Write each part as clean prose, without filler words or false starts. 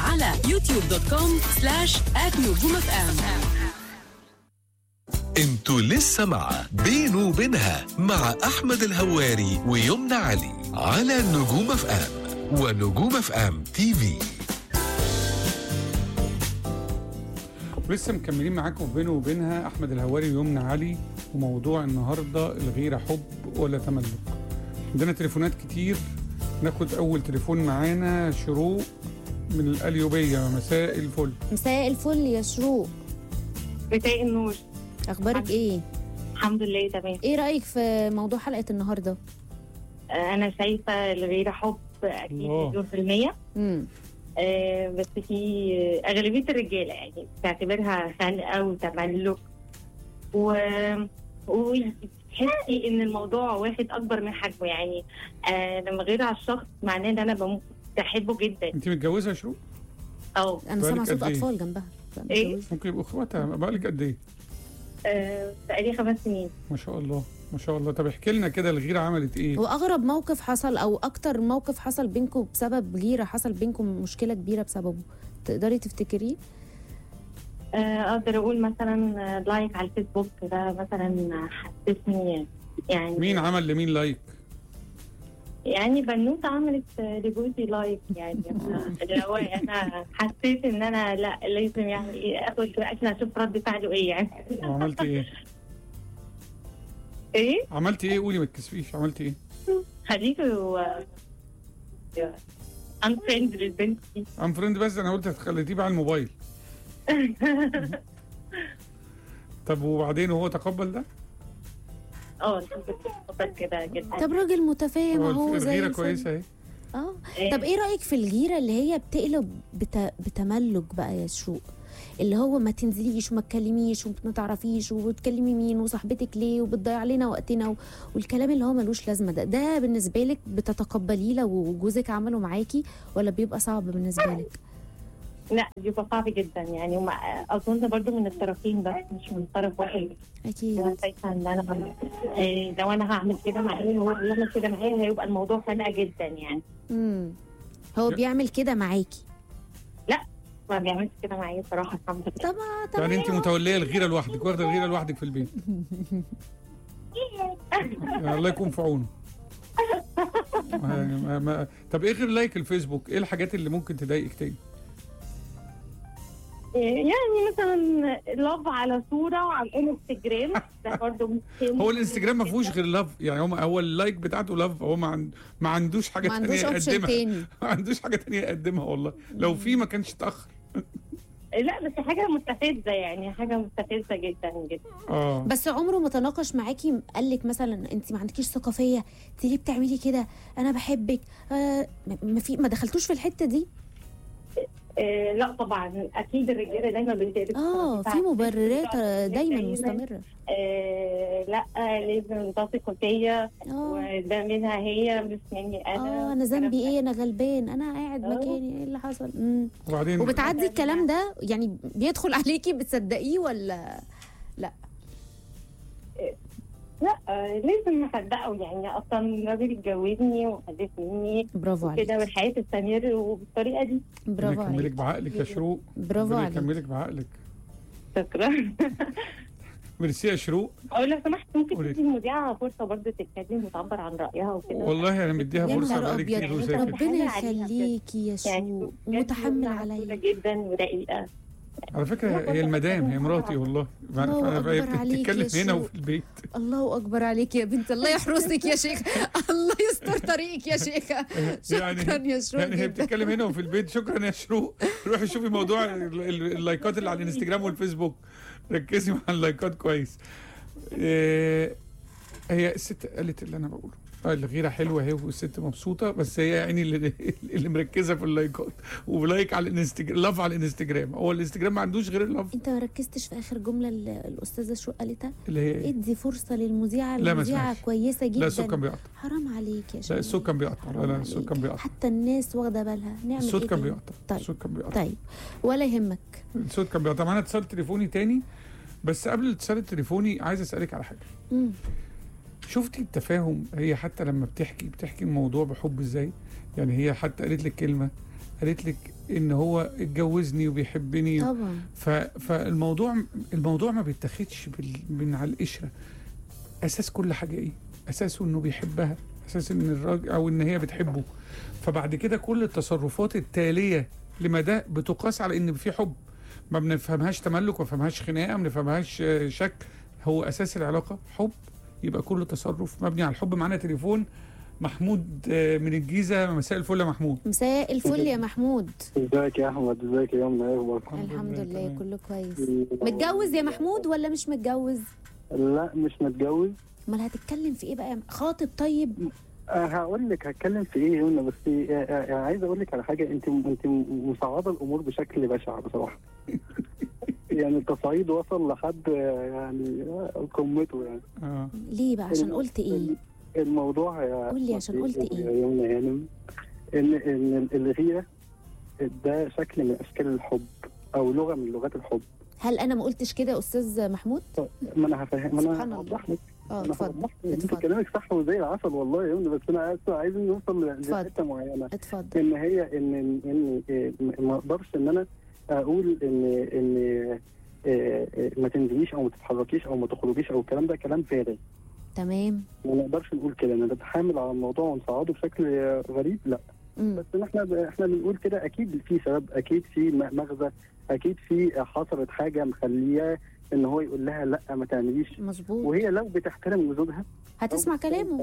على youtube.com/@نجومfm. انتوا لسه مع بينه وبينها مع احمد الهواري ويمنى علي على نجوم اف ام ونجوم اف ام تي في. لسه مكملين معاكم بينه وبينها احمد الهواري ويمنى علي، وموضوع النهارده الغيره حب ولا تملك. عندنا تليفونات كتير، ناخد اول تليفون معانا. شروق من القليوبيه، مساء الفل. مساء الفل يا شروق، مساء النور. اخبارك ايه؟ الحمد لله تمام. ايه رايك في موضوع حلقه النهارده؟ انا شايفه الغيره حب اكيد مليون في المية. بس في اغلبيه الرجاله يعني بتعتبرها خنقه وتملك وتحسي ان الموضوع واخد اكبر من حجمه. يعني لما غير على الشخص معناه ان انا بحبه جدا. انت متجوزه يا شروق؟ انا سامعه صوت إيه؟ اطفال جنبها. ايه ممكن يبقوا اخواتها. بقالك قد ايه؟ بقالي 5 سنين. ما شاء الله ما شاء الله. طب احكي لنا كده، الغيره عملت ايه؟ واغرب موقف حصل او اكتر موقف حصل بينكم بسبب غيره، حصل بينكم مشكله كبيره بسببه، تقدري تفتكريه؟ اقدر اقول مثلا لايك على الفيسبوك ده مثلا حسسني. يعني مين عمل لمين لايك؟ يعني بنوته عملت لجوزي لايك. يعني اللي هو انا حسيت ان انا لا لازم يعني ايه اخد عشان اشوف رد فعله ايه. يعني وعملتي ايه؟ ايه عملتي ايه؟ قولي ما تكسفيش. عملتي ايه؟ خليته انفريند للبنت دي. فريند؟ بس انا قلت خليتيه بقى على الموبايل. طب وبعدين هو تقبل ده؟ تقبل كده جدا. طب راجل متفاهم اهو زي الغيره الفل. كويسه اهي. طب ايه رايك في الغيره اللي هي بتقلب بتملك بقى يا شروق؟ اللي هو ما تنزليش وما تكلميش وما تعرفيش وتكلمي مين وصاحبتك ليه وبتضيع علينا وقتنا والكلام اللي هو ملوش لازمه ده بالنسبه لك بتتقبليه لو جوزك عمله معاكي، ولا بيبقى صعب بالنسبه لك؟ لا بيبقى صعب جدا يعني. اظن برضو من الطرفين بس مش من طرف واحد. اكيد. انا شايفه ان انا لو انا هعمل كده معاه وهو بيعمل كده معايا هيبقى الموضوع خانقه جدا يعني. هو بيعمل كده معاكي؟ لا ما بيعملش كده معايا صراحه الحمد لله. طبعا. يعني انت متوليه الغيره لوحدك، واخده الغيره لوحدك في البيت. يعني الله يكون في عونه. طب ايه غير لايك الفيسبوك؟ ايه الحاجات اللي ممكن تضايقك تاني؟ يعني مثلا لاف على صوره على الانستجرام ده برضه هو الانستجرام ما فيهوش غير لاف يعني. هو اللايك بتاعته لاف. هو ما عندوش حاجه ثانيه يقدمها. ما عندوش حاجه ثانيه يقدمها والله. لو في ما كانش اتاخر. لا بس حاجه مستفزه يعني، حاجه مستفزه جدا جدا. بس عمره ما تناقش معاكي؟ قال لك مثلا انت ما عندكيش ثقه فيا، انت ليه بتعملي كده، انا بحبك؟ ما دخلتوش في الحته دي؟ لا طبعا اكيد الرجاله دايما بتقلب في مبررات دايما مستمره. لا لازم تثق فيا وده منها هي مش مني انا. انا ذنبي ايه؟ انا غلبان، انا قاعد مكاني، ايه اللي حصل؟ وبعدين وبتعدي الكلام ده يعني بيدخل عليكي بتصدقيه ولا لا؟ لا لازم نصدقه يعني. اصلا الراجل اتجوزني وخلف مني. برافو عليك. كده والحياه تستمر وبالطريقه دي. برافو عليك. يكملك بعقلك يا شروق. برافو عليك. يكملك بعقلك. شكرا. ميرسي يا شروق. لو سمحت ممكن تدي المذيعه فرصه برضه تتكلم وتعبر عن رايها وكده. والله انا مديها فرصه بقالي كتير وساكت. ربنا يخليكي يا شروق، ومتحمل عليا جدا ودقيقه. على فكره هي المدام، هي مراتي والله. هي بتتكلم هنا وفي البيت. الله اكبر عليك يا بنت، الله يحرسك يا شيخ. الله يستر طريقك يا شيخه. شكرا يا شروق. يعني هي بتتكلم هنا وفي البيت. شكرا يا شروق. روحي شوفي موضوع اللايكات اللي على الانستجرام والفيسبوك، ركزي مع اللايكات كويس. هي الست قالت اللي انا بقوله. الغيره حلوه اهي والست مبسوطه، بس هي يعني اللي مركزه في اللايكات ولايك على الانستجرام، لاف على الانستجرام. هو الانستجرام ما عندوش غير اللاف. انت ما ركزتش في اخر جمله الاستاذه شو قالتها؟ اللي هي ادي فرصه للمذيعه. المذيعه كويسه جدا. لا الصوت كان بيقطع. حرام عليك يا شيخ. لا الصوت كان بيقطع. لا الصوت كان بيقطع. حتى الناس واخده بالها. نعمل الصوت ايه؟ كان بيقطع. طيب. الصوت كان بيقطع. طيب ولا يهمك. الصوت كان بيقطع. معانا اتصال تليفوني تاني، بس قبل الاتصال التليفوني عايز اسالك على حاجه. شفتي التفاهم؟ هي حتى لما بتحكي الموضوع بحب ازاي؟ يعني هي حتى قالت لك كلمه قالت لك ان هو اتجوزني وبيحبني. طبعا. فالموضوع ما بيتاخدش من على القشره. اساس كل حاجه ايه؟ اساسه انه بيحبها، اساس ان الراجل او ان هي بتحبه. فبعد كده كل التصرفات التاليه لما ده بتقاس على ان في حب. ما بنفهمهاش تملك، ما بنفهمهاش خناقه، ما بنفهمهاش شك. هو اساس العلاقه حب، يبقى كل تصرف مبني على الحب. معانا تليفون من الجيزه. مساء الفل يا محمود. مساء الفل يا محمود. ازيك يا احمد؟ ازيك يا يمنى؟ ايه اخبارك؟ الحمد لله كله كويس. متجوز يا محمود ولا مش متجوز؟ لا مش متجوز. امال هتتكلم في ايه بقى؟ خاطب طيب؟ هقول لك هتكلم في ايه يا يمنى، بس عايز اقول لك على حاجه. انت مصعبه الامور بشكل بشع بصراحه. يعني التصعيد وصل لحد يعني قمته يعني. ليه بقى؟ عشان قلت ايه؟ الموضوع قول لي عشان قلت ايه؟ يا يمنى يعني ان الغيره ده شكل من اشكال الحب او لغه من لغات الحب. هل انا ما قلتش كده يا استاذ محمود؟ ما انا هفهم، ما سبحان انا هوضح لك. اتفضل. انت كلامك صح وزي العسل والله يا يمنى، بس انا عايز نوصل لحته معينه. اتفضل. ان هي ان ما اقدرش ان انا اقول ان ما تنزليش او ما تتحركيش او ما تخرجيش او الكلام ده كلام فارغ. تمام. ما نقدرش نقول كده، نتحامل على الموضوع ونصعده بشكل غريب، لا. بس احنا بنقول كده اكيد في سبب، اكيد في مغزى، اكيد في حصلت حاجه مخلياه ان هو يقول لها لا ما تعمليش. مظبوط. وهي لو بتحترم وجودها هتسمع كلامه.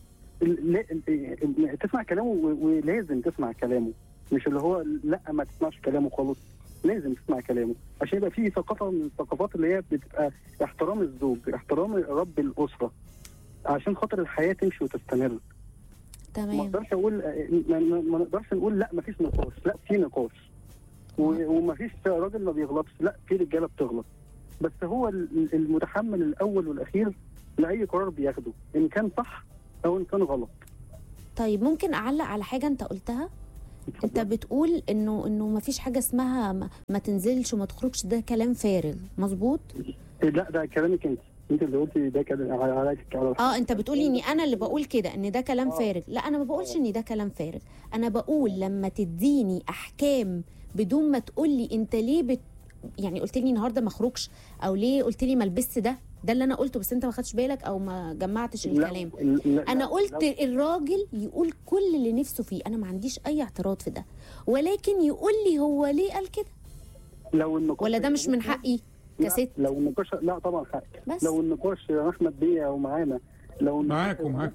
تسمع كلامه ولازم تسمع كلامه، مش اللي هو لا ما تسمعش كلامه خالص. لازم تسمع كلامه عشان يبقى في ثقافه من الثقافات اللي هي بتبقى احترام الزوج، احترام رب الاسره، عشان خاطر الحياه تمشي وتستمر. تمام. ما نقدرش نقول لا ما فيش نقاش، لا في نقاش. وما فيش راجل ما بيغلطش، لا في رجاله بتغلط. بس هو المتحمل الاول والاخير لاي قرار بياخده، ان كان صح او ان كان غلط. طيب ممكن اعلق على حاجه انت قلتها؟ انت بتقول انه ما فيش حاجه اسمها ما تنزلش وما تخرجش، ده كلام فارغ، مظبوط؟ لا ده كلامك انت اللي قلتي ده كلام على انت بتقولي اني انا اللي بقول كده ان ده كلام فارغ. لا انا ما بقولش ان ده كلام فارغ، انا بقول لما تديني احكام بدون ما تقولي انت ليه يعني قلت لي النهارده ما اخرجش، او ليه قلت لي ما البسش ده اللي انا قلته، بس انت ما خدتش بالك او ما جمعتش الكلام. انا قلت الراجل يقول كل اللي نفسه فيه، انا ما عنديش اي اعتراض في ده، ولكن يقول لي هو ليه قال كده. ولا ده مش من حقي كست؟ لو النقاش لا طبعا حقك. بس لو النقاش يا احمد بيه ومعانا، لو معاكم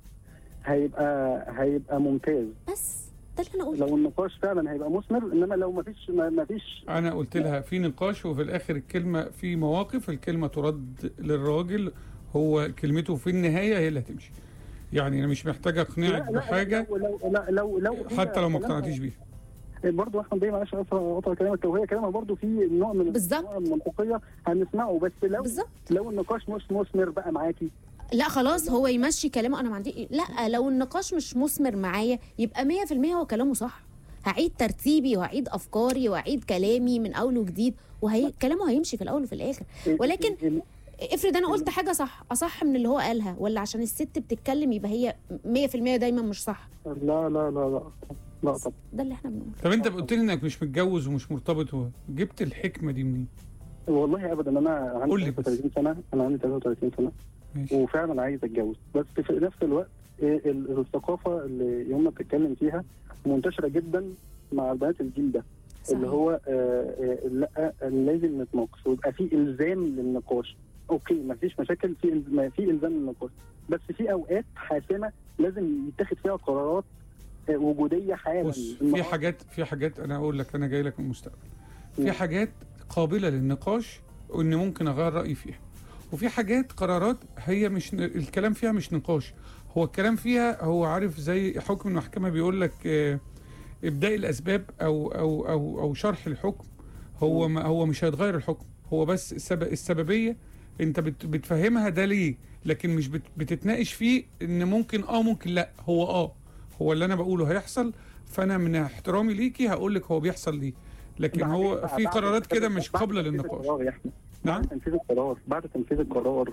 هيبقى ممتاز. بس ده اللي انا قلته. لو النقاش فعلا هيبقى مثمر، انما لو ما فيش انا قلت لها في نقاش، وفي الاخر الكلمه في مواقف الكلمه ترد للراجل، هو كلمته في النهايه هي اللي هتمشي. يعني انا مش محتاج اقنعك بحاجه لو حتى لو ما اقتنعتيش بيها. برضه احمد بيه معلش اقطع كلامك، وهي كلامها برضه في نوع من المنطقيه هنسمعه، بس لو النقاش مش مثمر بقى معاكي، لا خلاص هو يمشي كلامه، انا ما عندي. لا لو النقاش مش مثمر معايا يبقى 100% هو كلامه صح. هعيد ترتيبي وهعيد افكاري وهعيد كلامي من اول وجديد، كلامه هيمشي في الاول وفي الاخر. ولكن افرض انا قلت حاجه اصح من اللي هو قالها، ولا عشان الست بتتكلم يبقى هي 100% دايما مش صح؟ لا لا لا لا لا طب ده اللي احنا بنقوله. طب انت قلت لي انك مش متجوز ومش مرتبط، جبت الحكمه دي منين؟ والله ابدا، انا عندي 33 سنه، انا عندي 33 سنه ماشي. وفعلا عايز اتجوز، بس في نفس الوقت الثقافه اللي يوم ما بتتكلم فيها منتشره جدا مع بنات الجيل ده. صحيح. اللي هو لا لازم نتناقش ويبقى في الزام للنقاش. اوكي ما فيش مشاكل، في الزام للنقاش، بس في اوقات حاسمه لازم يتخذ فيها قرارات وجوديه حالا. في حاجات انا اقول لك، انا جاي لك من المستقبل. في حاجات قابله للنقاش وان ممكن اغير رايي فيها، وفي حاجات قرارات هي مش الكلام فيها مش نقاش، هو الكلام فيها هو عارف زي حكم المحكمه بيقول لك ابداء الاسباب او شرح الحكم. هو مش هيتغير الحكم، هو بس السببيه انت بتفهمها ده ليه، لكن مش بتتناقش فيه ان ممكن ممكن لا. هو اللي انا بقوله هيحصل، فانا من احترامي ليكي هقول لك هو بيحصل ليه، لكن هو في قرارات كده مش قابله للنقاش. نعم. بعد تنفيذ القرار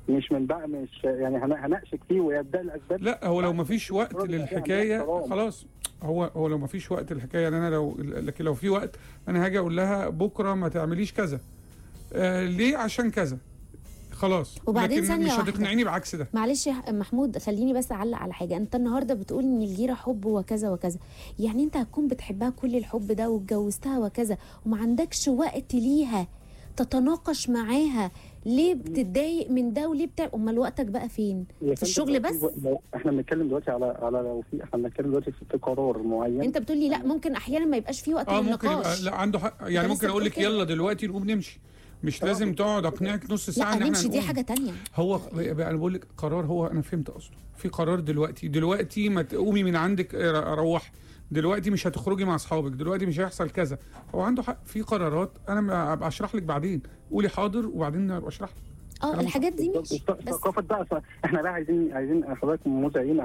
مش من بقى مش يعني هنقشك فيه ويبدا الاسباب. لا هو لو ما فيش وقت للحكايه خلاص، هو لو ما فيش وقت للحكايه يعني انا لكن لو في وقت انا هاجي اقول لها بكره ما تعمليش كذا ليه عشان كذا خلاص، وبعدين لكن ثانية مش واحدة. هتقنعيني بعكس ده. معلش يا محمود، خليني بس اعلق على حاجه. انت النهارده بتقول ان الجيره حب وكذا وكذا، يعني انت هتكون بتحبها كل الحب ده واتجوزتها وكذا وما عندكش وقت ليها تتناقش معاها، ليه بتتضايق من ده وليه امال وقتك بقى فين؟ في الشغل بس؟ احنا بنتكلم دلوقتي على لو في، احنا بنتكلم دلوقتي في قرار معين. انت بتقول لي لا ممكن احيانا ما يبقاش في وقت للنقاش. ممكن لا عنده حق يعني، ممكن اقول لك يلا دلوقتي نقوم نمشي، مش لازم تقعد اقنعك نص ساعه ان احنا نمشي، دي حاجه تانية. هو انا بقول لك قرار، هو انا فهمت قصده في قرار دلوقتي ما تقومي من عندك اروح دلوقتي، مش هتخرجي مع اصحابك دلوقتي، مش هيحصل كذا. هو عنده حق في قرارات انا ابقى اشرح لك بعدين، قولي حاضر وبعدين ابقى اشرح لك. الحاجات دي مش ثقافه بقى. احنا بقى عايزين حضرتك موزعين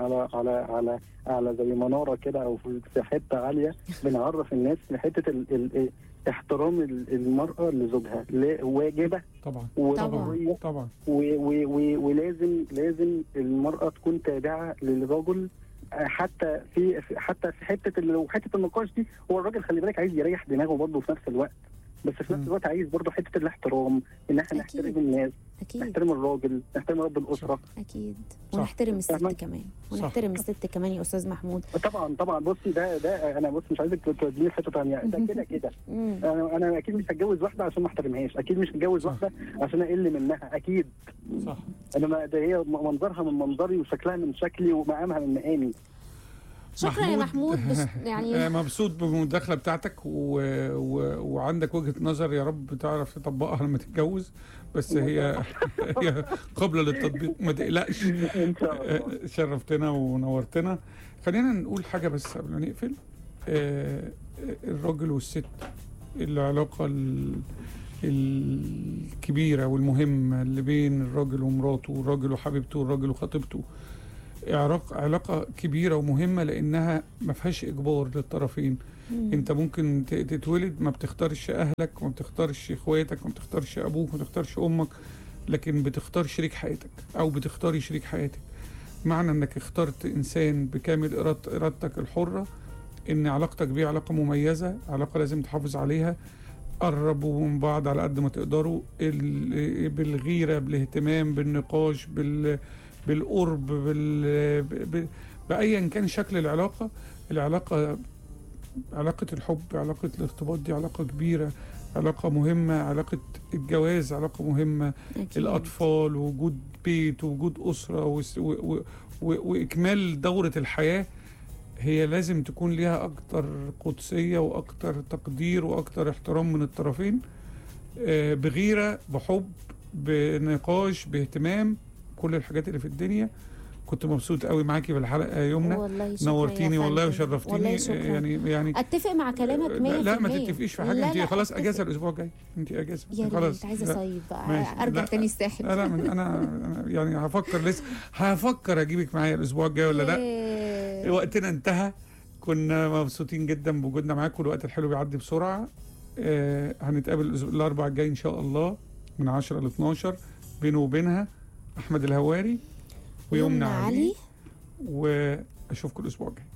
على زي مناره كده او في حته عاليه بنعرف الناس لحته احترام المراه لزوجها واجبه طبعا وضروريه طبعا ولازم المراه تكون تابعه للرجل حتى في حته النقاش دي. هو الراجل خلي بالك عايز يريح دماغه برضه في نفس الوقت، بس في نفس الوقت عايز برضه حته الاحترام، ان احنا نحترم الناس، نحترم الراجل، نحترم رب الاسره. اكيد ونحترم الست كمان، ونحترم الست كمان يا استاذ محمود. طبعا بصي ده انا مش عايزك توديني في حته ثانيه، ده كده انا اكيد مش هتجوز واحده عشان ما احترمهاش، اكيد مش هتجوز واحده عشان اقل منها، اكيد صح. انا ده هي منظرها من منظري وشكلها من شكلي ومقامها من مقامي. شكرا يا محمود. يعني مبسوط بالمداخله بتاعتك وعندك وجهه نظر يا رب تعرف تطبقها لما تتجوز، بس هي قابله للتطبيق ما تقلقش. ان شاء الله. شرفتنا ونورتنا. خلينا نقول حاجه بس قبل ما نقفل. الراجل والست، العلاقه الكبيره والمهمه اللي بين الراجل ومراته والراجل وحبيبته والراجل وخطيبته، علاقة كبيرة ومهمة لأنها ما فيهاش إجبار للطرفين. أنت ممكن تتولد ما بتختارش أهلك، ما بتختارش إخواتك، ما بتختارش أبوك، ما بتختارش أمك، لكن بتختار شريك حياتك أو بتختاري شريك حياتك. معنى أنك اخترت إنسان بكامل إرادتك الحرة، إن علاقتك بيه علاقة مميزة، علاقة لازم تحافظ عليها. قربوا من بعض على قد ما تقدروا، بالغيرة، بالاهتمام، بالنقاش، بالقرب، بأيا كان شكل العلاقة علاقة الحب، علاقة الارتباط دي علاقة كبيرة، علاقة مهمة. علاقة الجواز علاقة مهمة. أكيد. الأطفال ووجود بيت ووجود أسرة وإكمال دورة الحياة هي لازم تكون ليها أكتر قدسية وأكتر تقدير وأكتر احترام من الطرفين، بغيرة، بحب، بنقاش، باهتمام، كل الحاجات اللي في الدنيا. كنت مبسوط قوي معاكي بالحلقه يومنا، نورتيني والله وشرفتيني. يعني اتفق مع كلامك 100%. لا ما تتفقيش في حاجه، انت خلاص اجازه الاسبوع الجاي، انت اجازه خلاص. عايزه اصيف بقى، ارجع تاني الساحل. لا انا يعني هفكر اجيبك معايا الاسبوع الجاي ولا لا. وقتنا انتهى، كنا مبسوطين جدا بوجودنا معاكم، الوقت الحلو بيعدي بسرعه. هنتقابل الاربعاء الجاي ان شاء الله من 10 ل 12 بينه وبينها. احمد الهواري ويمنى علي، واشوفكم الاسبوع الجاي.